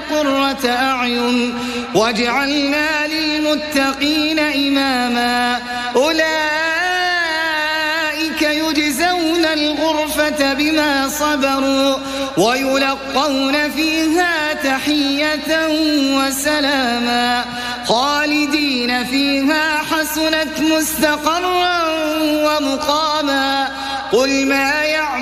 قرة أعين واجعلنا للمتقين إماما أولئك يجزون الغرفة بما صبروا ويلقون فيها تحية وسلاما خالدين فيها حسنت مستقرا ومقاما قل ما